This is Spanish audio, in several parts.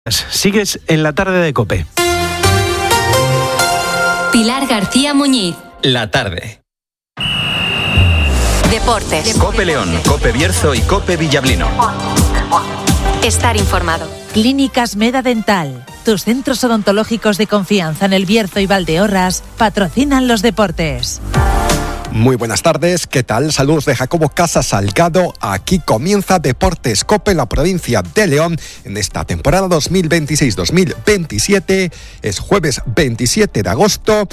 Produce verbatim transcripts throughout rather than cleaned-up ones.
Sigues en la tarde de COPE. Pilar García Muñiz. La tarde. Deportes. COPE León, COPE Bierzo y COPE Villablino. Estar informado. Clínicas Meda Dental. Tus centros odontológicos de confianza en El Bierzo y Valdeorras patrocinan los deportes. Muy buenas tardes, ¿qué tal? Saludos de Jacobo Casa Salgado. Aquí comienza Deportes COPE en la provincia de León en esta temporada dos mil veintiséis dos mil veintisiete. Es jueves veintisiete de agosto.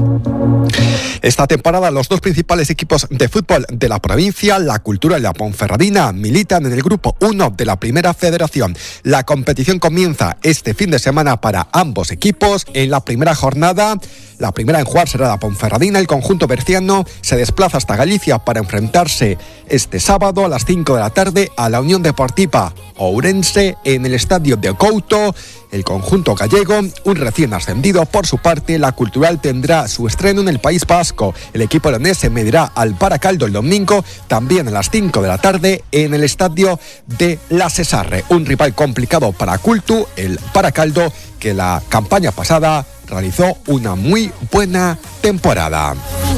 Esta temporada los dos principales equipos de fútbol de la provincia, la Cultura y la Ponferradina, militan en el grupo uno de la Primera Federación. La competición comienza este fin de semana para ambos equipos. En la primera jornada, la primera en jugar será la Ponferradina. El conjunto berciano se desplaza hasta Galicia para enfrentarse este sábado a las cinco de la tarde a la Unión Deportiva Ourense en el estadio de Couto. El conjunto gallego, un recién ascendido, por su parte, la Cultural tendrá su estreno en el País Vasco. El equipo leonés se medirá al Baracaldo el domingo, también a las cinco de la tarde, en el estadio de La Cesarre. Un rival complicado para Cultu, el Baracaldo, que la campaña pasada realizó una muy buena temporada.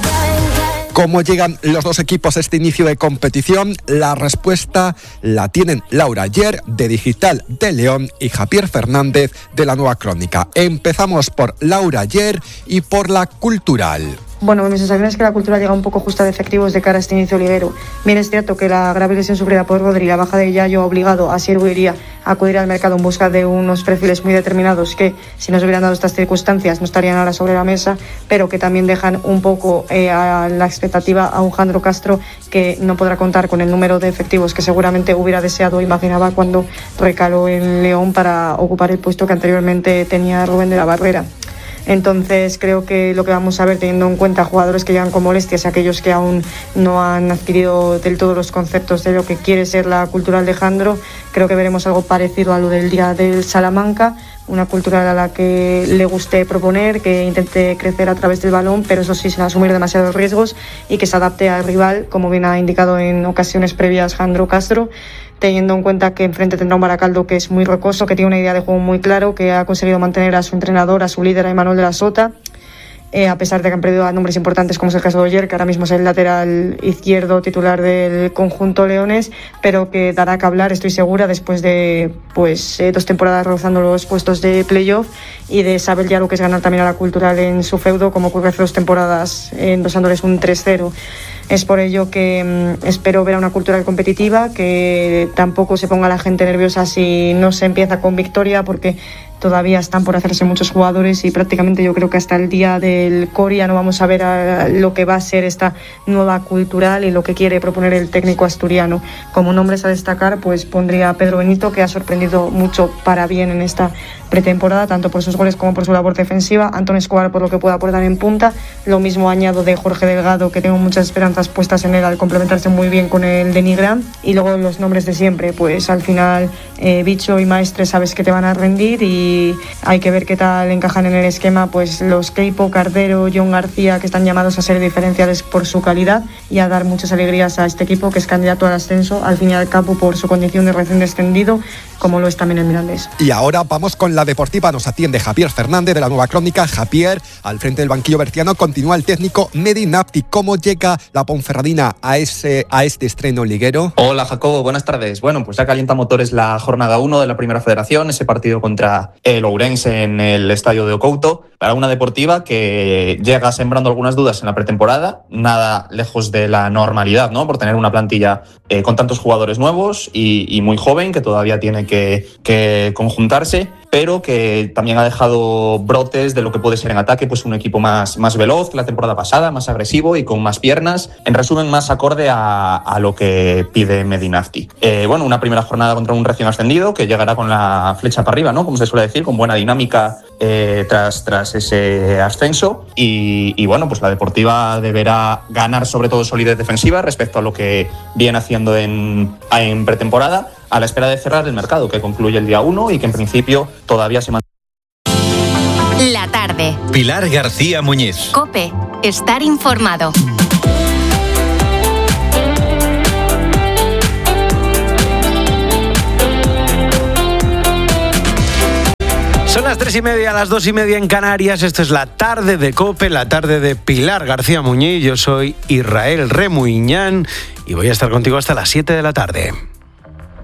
¿Cómo llegan los dos equipos a este inicio de competición? La respuesta la tienen Laura Ayer, de Digital de León, y Javier Fernández, de La Nueva Crónica. Empezamos por Laura Ayer y por la Cultural. Bueno, mi sensación es que la Cultura llega un poco justa de efectivos de cara a este inicio liguero. Bien es cierto que la grave lesión sufrida por Rodri y la baja de Yayo ha obligado a Siervo Iría a acudir al mercado en busca de unos perfiles muy determinados que, si no se hubieran dado estas circunstancias, no estarían ahora sobre la mesa, pero que también dejan un poco eh, a la expectativa a un Jandro Castro que no podrá contar con el número de efectivos que seguramente hubiera deseado o imaginaba cuando recaló en León para ocupar el puesto que anteriormente tenía Rubén de la Barrera. Entonces creo que lo que vamos a ver, teniendo en cuenta jugadores que llegan con molestias y aquellos que aún no han adquirido del todo los conceptos de lo que quiere ser la Cultural de Jandro, creo que veremos algo parecido a lo del día del Salamanca, una Cultural a la que le guste proponer, que intente crecer a través del balón, pero eso sí, sin asumir demasiados riesgos y que se adapte al rival, como bien ha indicado en ocasiones previas Jandro Castro, teniendo en cuenta que enfrente tendrá un Baracaldo que es muy rocoso, que tiene una idea de juego muy claro, que ha conseguido mantener a su entrenador, a su líder, a Imanol de la Sota, eh, a pesar de que han perdido a nombres importantes como es el caso de Oyer, que ahora mismo es el lateral izquierdo titular del conjunto leones, pero que dará que hablar, estoy segura, después de pues eh, dos temporadas rozando los puestos de playoff y de saber ya lo que es ganar también a la Cultural en su feudo, como ocurrió hace dos temporadas endosándoles un tres cero. Es por ello que mmm, espero ver a una Cultural competitiva, que tampoco se ponga la gente nerviosa si no se empieza con victoria, porque todavía están por hacerse muchos jugadores y prácticamente yo creo que hasta el día del Coria no vamos a ver a lo que va a ser esta nueva Cultural y lo que quiere proponer el técnico asturiano. Como nombres a destacar, pues pondría a Pedro Benito, que ha sorprendido mucho para bien en esta pretemporada, tanto por sus goles como por su labor defensiva. Antón Escobar por lo que pueda aportar en punta. Lo mismo añado de Jorge Delgado, que tengo muchas esperanzas puestas en él al complementarse muy bien con el de Nigrán. Y luego los nombres de siempre, pues al final eh, Bicho y Maestre sabes que te van a rendir y hay que ver qué tal encajan en el esquema pues los Keipo, Cardero, John García, que están llamados a ser diferenciales por su calidad y a dar muchas alegrías a este equipo que es candidato al ascenso, al fin y al cabo por su condición de recién descendido, como lo es también el Mirandés. Y ahora vamos con la deportiva, nos atiende Javier Fernández, de La Nueva Crónica. Javier, al frente del banquillo berciano continúa el técnico Medi Nafti. ¿Cómo llega la Ponferradina a, ese, a este estreno liguero? Hola Jacobo, buenas tardes. Bueno, pues ya calienta motores la jornada uno de la Primera Federación, ese partido contra el Ourense en el estadio de Ocouto, para una deportiva que llega sembrando algunas dudas en la pretemporada, nada lejos de la normalidad, ¿no? Por tener una plantilla eh, con tantos jugadores nuevos y, y muy joven, que todavía tiene que, que conjuntarse, pero que también ha dejado brotes de lo que puede ser en ataque, pues un equipo más, más veloz que la temporada pasada, más agresivo y con más piernas, en resumen más acorde a, a lo que pide Medi Nafti. Eh, bueno, una primera jornada contra un recién ascendido que llegará con la flecha para arriba, ¿no? Como se suele decir, con buena dinámica eh, tras, tras ese ascenso y, y bueno, pues la deportiva deberá ganar sobre todo solidez defensiva respecto a lo que viene haciendo en, en pretemporada, a la espera de cerrar el mercado, que concluye el día uno y que en principio todavía se mantiene. La tarde. Pilar García Muñiz. COPE. Estar informado. Son las tres y media, las dos y media en Canarias. Esto es la tarde de COPE, la tarde de Pilar García Muñiz. Yo soy Israel Remuiñán y voy a estar contigo hasta las siete de la tarde.